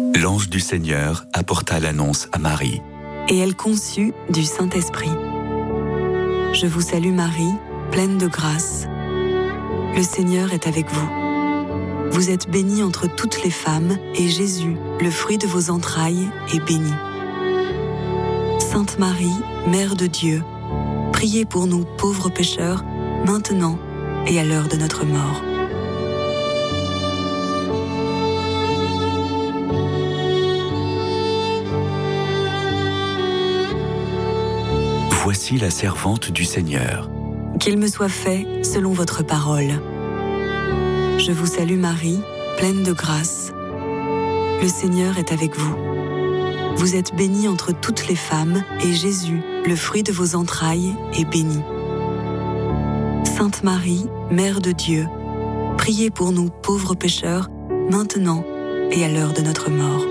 L'ange du Seigneur apporta l'annonce à Marie. Et elle conçut du Saint-Esprit. Je vous salue Marie, pleine de grâce. Le Seigneur est avec vous. Vous êtes bénie entre toutes les femmes, et Jésus, le fruit de vos entrailles, est béni. Sainte Marie, Mère de Dieu, priez pour nous pauvres pécheurs, maintenant et à l'heure de notre mort. Voici la servante du Seigneur. Qu'il me soit fait selon votre parole. Je vous salue Marie, pleine de grâce. Le Seigneur est avec vous. Vous êtes bénie entre toutes les femmes, et Jésus, le fruit de vos entrailles, est béni. Sainte Marie, Mère de Dieu, priez pour nous pauvres pécheurs, maintenant et à l'heure de notre mort.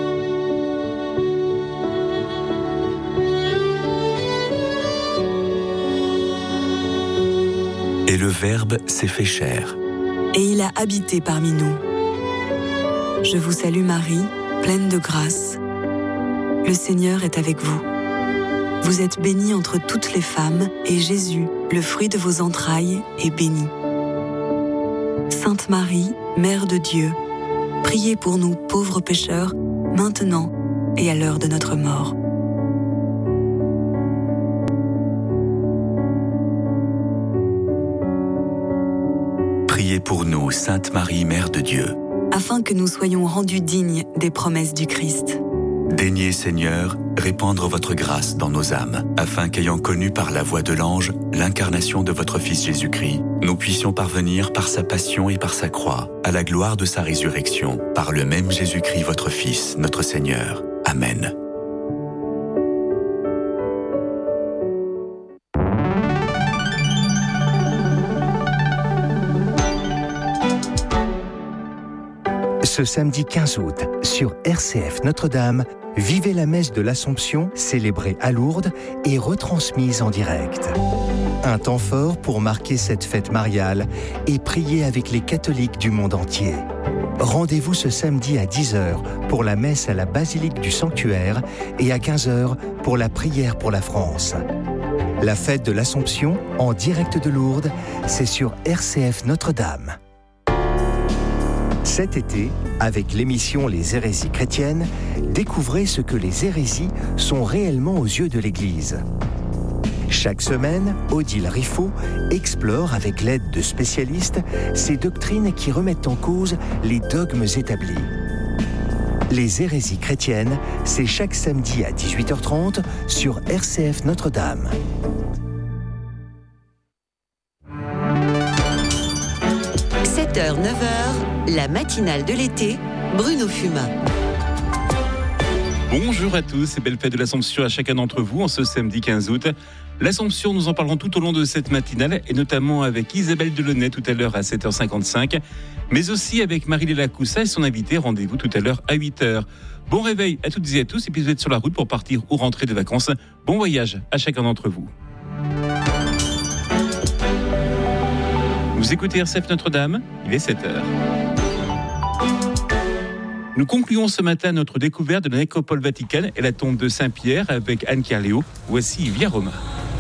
Et le Verbe s'est fait chair. Et il a habité parmi nous. Je vous salue Marie, pleine de grâce. Le Seigneur est avec vous. Vous êtes bénie entre toutes les femmes, et Jésus, le fruit de vos entrailles, est béni. Sainte Marie, Mère de Dieu, priez pour nous pauvres pécheurs, maintenant et à l'heure de notre mort. Priez pour nous, Sainte Marie, Mère de Dieu, afin que nous soyons rendus dignes des promesses du Christ. Daignez, Seigneur, répandre votre grâce dans nos âmes, afin qu'ayant connu par la voix de l'ange l'incarnation de votre Fils Jésus-Christ, nous puissions parvenir par sa passion et par sa croix à la gloire de sa résurrection, par le même Jésus-Christ, votre Fils, notre Seigneur. Amen. Ce samedi 15 août, sur RCF Notre-Dame, vivez la messe de l'Assomption, célébrée à Lourdes et retransmise en direct. Un temps fort pour marquer cette fête mariale et prier avec les catholiques du monde entier. Rendez-vous ce samedi à 10h pour la messe à la basilique du Sanctuaire et à 15h pour la prière pour la France. La fête de l'Assomption, en direct de Lourdes, c'est sur RCF Notre-Dame. Cet été, avec l'émission Les hérésies chrétiennes, découvrez ce que les hérésies sont réellement aux yeux de l'Église. Chaque semaine, Odile Riffaut explore avec l'aide de spécialistes ces doctrines qui remettent en cause les dogmes établis. Les hérésies chrétiennes, c'est chaque samedi à 18h30 sur RCF Notre-Dame. 7h, 9h, la matinale de l'été, Bruno Fumat. Bonjour à tous et belle fête de l'Assomption à chacun d'entre vous en ce samedi 15 août. L'Assomption, nous en parlerons tout au long de cette matinale et notamment avec Isabelle Delaunay tout à l'heure à 7h55, mais aussi avec Marie-Léla Coussa et son invité. Rendez-vous tout à l'heure à 8h. Bon réveil à toutes et à tous et puis vous êtes sur la route pour partir ou rentrer de vacances. Bon voyage à chacun d'entre vous. Vous écoutez RCF Notre-Dame, il est 7h. Nous concluons ce matin notre découverte de la nécropole Vaticane et la tombe de Saint-Pierre avec Anne Carléo. Voici Via Roma.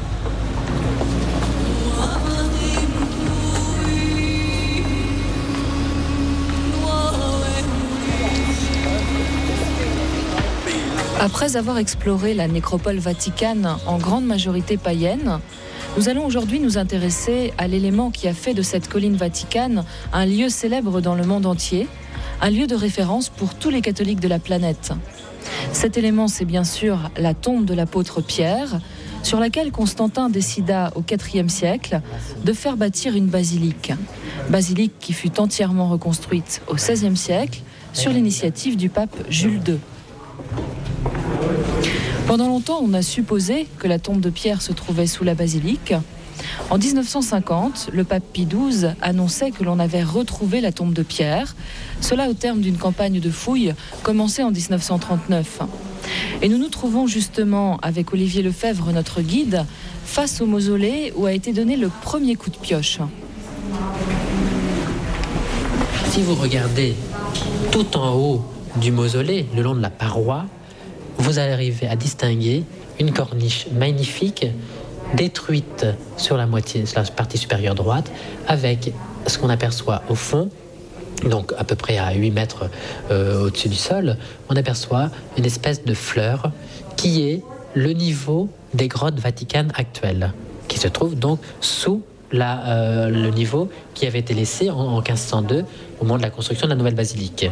Après avoir exploré la nécropole Vaticane en grande majorité païenne, nous allons aujourd'hui nous intéresser à l'élément qui a fait de cette colline Vaticane un lieu célèbre dans le monde entier, un lieu de référence pour tous les catholiques de la planète. Cet élément, c'est bien sûr la tombe de l'apôtre Pierre, sur laquelle Constantin décida au IVe siècle de faire bâtir une basilique. Basilique qui fut entièrement reconstruite au XVIe siècle sur l'initiative du pape Jules II. Pendant longtemps, on a supposé que la tombe de Pierre se trouvait sous la basilique. En 1950, le pape Pie XII annonçait que l'on avait retrouvé la tombe de Pierre, cela au terme d'une campagne de fouilles commencée en 1939. Et nous nous trouvons justement avec Olivier Lefebvre, notre guide, face au mausolée où a été donné le premier coup de pioche. Si vous regardez tout en haut du mausolée, le long de la paroi, vous arrivez à distinguer une corniche magnifique, détruite sur la partie supérieure droite, avec ce qu'on aperçoit au fond, donc à peu près à 8 mètres au-dessus du sol, on aperçoit une espèce de fleur qui est le niveau des grottes vaticanes actuelles, qui se trouve donc sous le niveau qui avait été laissé en 1502 au moment de la construction de la nouvelle basilique.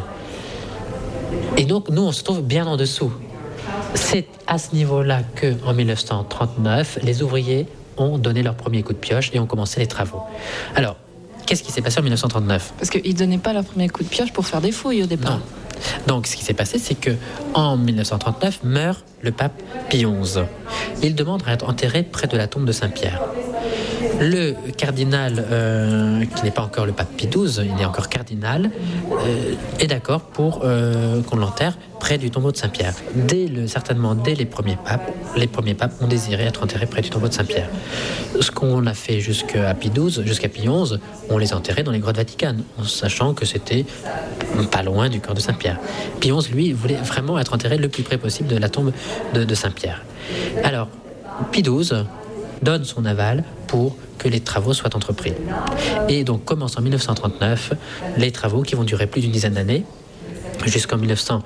Et donc nous on se trouve bien en dessous. C'est à ce niveau-là qu'en 1939, les ouvriers ont donné leur premier coup de pioche et ont commencé les travaux. Alors, qu'est-ce qui s'est passé en 1939 ? Parce qu'ils ne donnaient pas leur premier coup de pioche pour faire des fouilles au départ. Non. Donc, ce qui s'est passé, c'est qu'en 1939, meurt le pape Pie XI. Il demande à être enterré près de la tombe de Saint-Pierre. Le cardinal, qui n'est pas encore le pape Pie XII, il est encore cardinal, est d'accord pour qu'on l'enterre près du tombeau de Saint-Pierre. Certainement dès les premiers papes ont désiré être enterrés près du tombeau de Saint-Pierre. Ce qu'on a fait jusqu'à Pie XI, on les enterrait dans les grottes vaticanes, en sachant que c'était pas loin du corps de Saint-Pierre. Pie XI, lui, voulait vraiment être enterré le plus près possible de la tombe de Saint-Pierre. Alors, Pie XII donne son aval pour que les travaux soient entrepris. Et donc commencent en 1939 les travaux qui vont durer plus d'une dizaine d'années, jusqu'en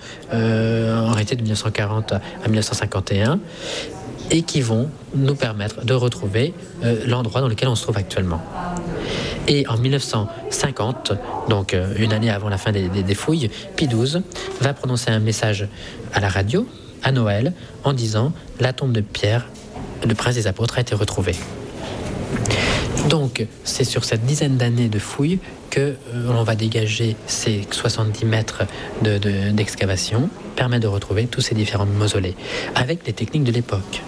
en réalité de 1940 à 1951, et qui vont nous permettre de retrouver l'endroit dans lequel on se trouve actuellement. Et en 1950, donc une année avant la fin des fouilles, Pie XII va prononcer un message à la radio, à Noël, en disant « La tombe de Pierre, le prince des apôtres, a été retrouvée ». Donc, c'est sur cette dizaine d'années de fouilles que l'on va dégager ces 70 mètres d'excavation, permet de retrouver tous ces différents mausolées, avec les techniques de l'époque.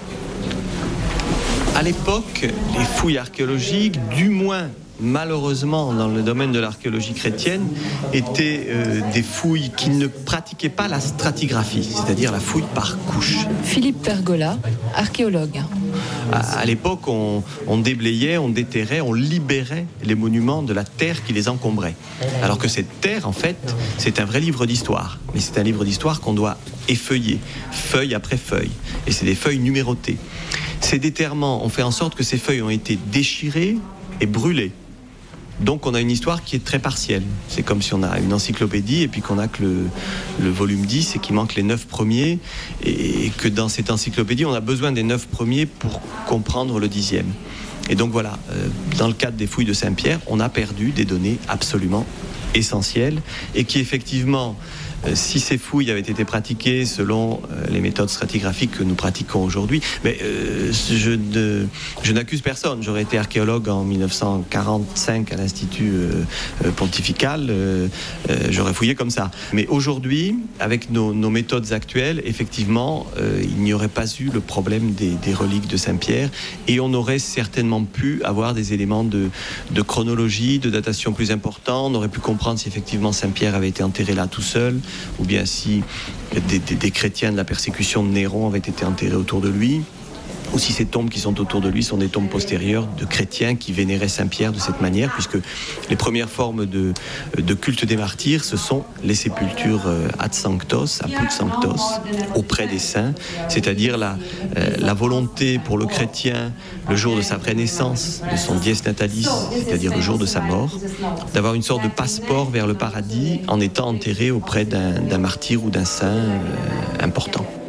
À l'époque, les fouilles archéologiques, du moins malheureusement dans le domaine de l'archéologie chrétienne, étaient des fouilles qui ne pratiquaient pas la stratigraphie, c'est-à-dire la fouille par couche. Philippe Pergola, archéologue. À l'époque, on déblayait, on déterrait, on libérait les monuments de la terre qui les encombrait. Alors que cette terre, en fait, c'est un vrai livre d'histoire. Mais c'est un livre d'histoire qu'on doit effeuiller, feuille après feuille. Et c'est des feuilles numérotées. Ces déterrements ont fait en sorte que ces feuilles ont été déchirées et brûlées. Donc on a une histoire qui est très partielle. C'est comme si on a une encyclopédie et puis qu'on a que le volume 10 et qu'il manque les 9 premiers, et que dans cette encyclopédie on a besoin des 9 premiers pour comprendre le 10e. Et donc voilà, dans le cadre des fouilles de Saint-Pierre, on a perdu des données absolument essentielles et qui effectivement, si ces fouilles avaient été pratiquées selon les méthodes stratigraphiques que nous pratiquons aujourd'hui, mais je n'accuse personne. J'aurais été archéologue en 1945 à l'Institut pontifical, j'aurais fouillé comme ça. Mais aujourd'hui, avec nos méthodes actuelles, effectivement, il n'y aurait pas eu le problème des reliques de Saint-Pierre, et on aurait certainement pu avoir des éléments de chronologie, de datation plus importants. On aurait pu comprendre si effectivement Saint-Pierre avait été enterré là tout seul, ou bien si des chrétiens de la persécution de Néron avaient été enterrés autour de lui, ou si ces tombes qui sont autour de lui sont des tombes postérieures de chrétiens qui vénéraient Saint-Pierre de cette manière, puisque les premières formes de culte des martyrs, ce sont les sépultures ad sanctos, apud sanctos, auprès des saints, c'est-à-dire la volonté pour le chrétien, le jour de sa vraie naissance, de son dies natalis, c'est-à-dire le jour de sa mort, d'avoir une sorte de passeport vers le paradis en étant enterré auprès d'un martyr ou d'un saint important.